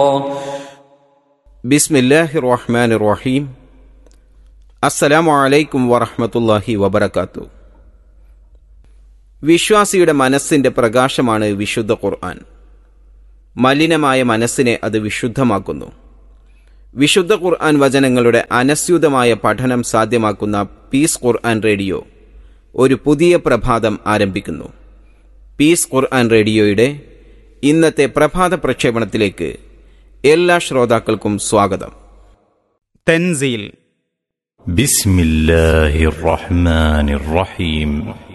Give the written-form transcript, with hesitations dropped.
ബിസ്മില്ലാഹിർ റഹ്മാനിർ റഹീം. അസ്സലാമു അലൈക്കും വറഹ്മത്തുള്ളാഹി വബറകാതുഹു. വിശ്വാസിയുടെ മനസ്സിന്റെ പ്രകാശമാണ് വിശുദ്ധ ഖുർആൻ. മലിനമായ മനസ്സിനെ അത് വിശുദ്ധമാക്കുന്നു. വിശുദ്ധ ഖുർആൻ വചനങ്ങളുടെ അനസ്യൂതമായ പഠനം സാധ്യമാക്കുന്ന പീസ് ഖുർആൻ റേഡിയോ ഒരു പുതിയ പ്രഭാതം ആരംഭിക്കുന്നു. പീസ് ഖുർആൻ റേഡിയോയുടെ ഇന്നത്തെ പ്രഭാത പ്രക്ഷേപണത്തിലേക്ക് എല്ലാ ശ്രോതാക്കൾക്കും സ്വാഗതം. തൻസീൽ. ബിസ്മില്ലാഹിർ റഹ്മാനിർ റഹീം.